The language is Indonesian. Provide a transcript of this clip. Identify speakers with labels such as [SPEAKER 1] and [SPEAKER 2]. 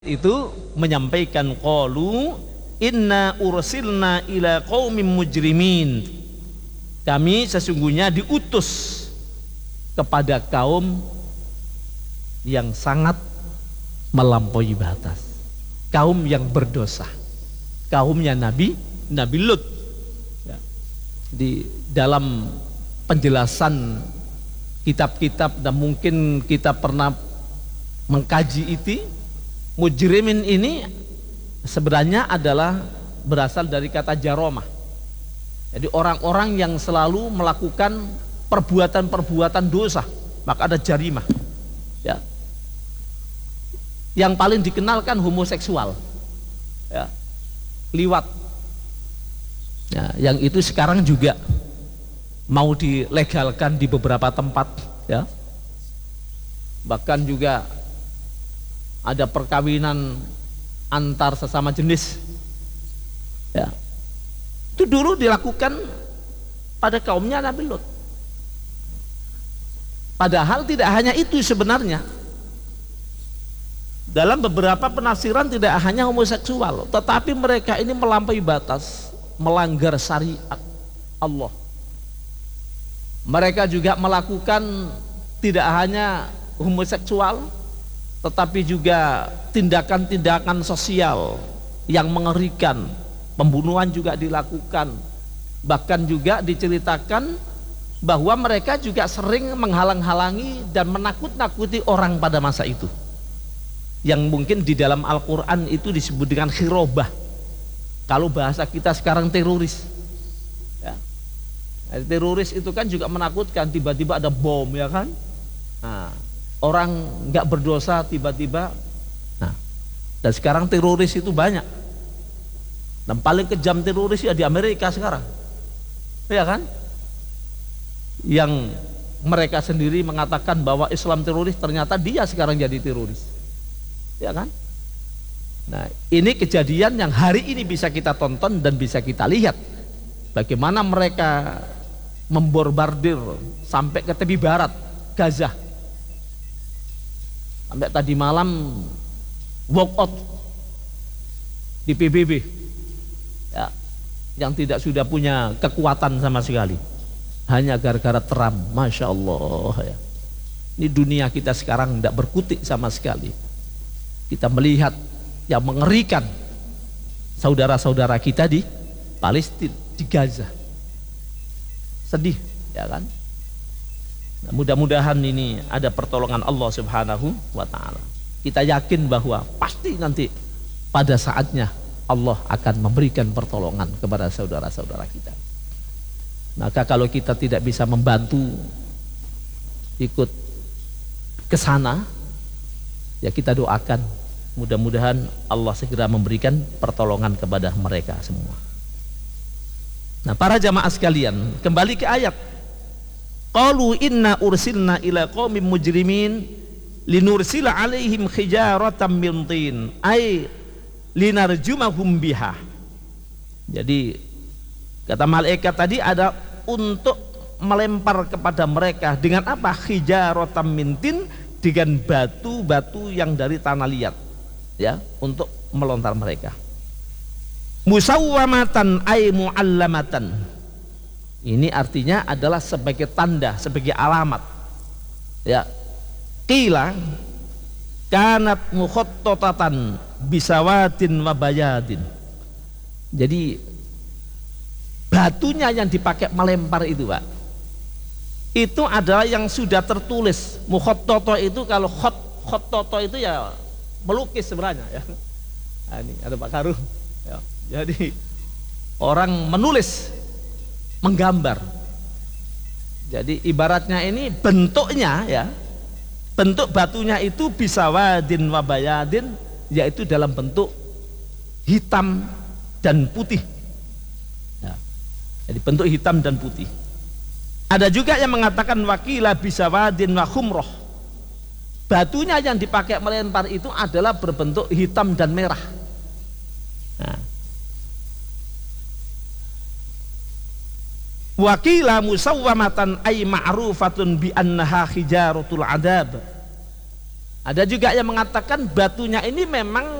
[SPEAKER 1] itu menyampaikan qalu inna ursilna ila qaumin mujrimin, kami sesungguhnya diutus kepada kaum yang sangat melampaui batas, kaum yang berdosa, kaumnya Nabi Lut. Ya. Di dalam penjelasan kitab-kitab, dan mungkin kita pernah mengkaji itu, mujrimin ini sebenarnya adalah berasal dari kata jaromah. Jadi orang-orang yang selalu melakukan perbuatan-perbuatan dosa, maka ada jarimah. Ya. Yang paling dikenalkan homoseksual, ya, liwat. Ya, yang itu sekarang juga mau dilegalkan di beberapa tempat, ya. Bahkan juga ada perkawinan antar sesama jenis, ya. Itu dulu dilakukan pada kaumnya Nabi Lut. Padahal tidak hanya itu sebenarnya. Dalam beberapa penafsiran tidak hanya homoseksual, tetapi mereka ini melampaui batas, melanggar syariat Allah. Mereka juga melakukan tidak hanya homoseksual, tetapi juga tindakan-tindakan sosial yang mengerikan. Pembunuhan juga dilakukan. Bahkan juga diceritakan bahwa mereka juga sering menghalang-halangi dan menakut-nakuti orang pada masa itu, yang mungkin di dalam Al-Quran itu disebut dengan khirobah. Kalau bahasa kita sekarang teroris, ya. Teroris itu kan juga menakutkan, tiba-tiba ada bom, ya kan. Nah, orang nggak berdosa tiba-tiba. Nah, dan sekarang teroris itu banyak, dan paling kejam teroris ya di Amerika sekarang, ya kan, yang mereka sendiri mengatakan bahwa Islam teroris, ternyata dia sekarang jadi teroris, ya kan. Nah, ini kejadian yang hari ini bisa kita tonton dan bisa kita lihat bagaimana mereka membombardir sampai ke tepi barat Gaza. Sampai tadi malam walk out di PBB, ya, yang tidak sudah punya kekuatan sama sekali, hanya gara-gara Trump. Masya Allah, ya. Ini dunia kita sekarang tidak berkutik sama sekali. Kita melihat yang mengerikan saudara-saudara kita di Palestina, di Gaza. Sedih, ya kan. Nah, mudah-mudahan ini ada pertolongan Allah Subhanahu wa ta'ala. Kita yakin bahwa pasti nanti pada saatnya Allah akan memberikan pertolongan kepada saudara-saudara kita. Maka kalau kita tidak bisa membantu ikut ke sana, ya kita doakan mudah-mudahan Allah segera memberikan pertolongan kepada mereka semua. Nah, para jamaah sekalian, kembali ke ayat. Qalu inna ursilna ila qaumin mujrimin linursila alaihim hijaratan min tin ay linarjumahum biha. Jadi kata malaikat tadi ada untuk melempar kepada mereka dengan apa? Hijaratan min tin, dengan batu-batu yang dari tanah liat, ya, untuk melontar mereka. Musawwamatan ay muallamatan, ini artinya adalah sebagai tanda, sebagai alamat, ya. Qila kanat mukhattatan bisawatin wa bayadin. Jadi batunya yang dipakai melempar itu, Pak, itu adalah yang sudah tertulis. Mukhattata itu, kalau khattata itu ya melukis sebenarnya, ya. Nah, ini ada Pak Karu, ya. Jadi orang menulis, menggambar. Jadi ibaratnya ini bentuknya, ya, bentuk batunya itu bisa wadin wabayadin, yaitu dalam bentuk hitam dan putih, ya. Jadi bentuk hitam dan putih. Ada juga yang mengatakan wakila bisa wadin wa khumroh, batunya yang dipakai melempar itu adalah berbentuk hitam dan merah. Nah, wakila musawwamatan ay ma'rufatun bi annaha hijaratul adab, Ada juga yang mengatakan batunya ini memang